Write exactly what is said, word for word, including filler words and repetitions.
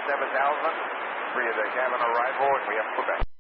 seven thousand. Three of the cabin arrival, and we have Quebec.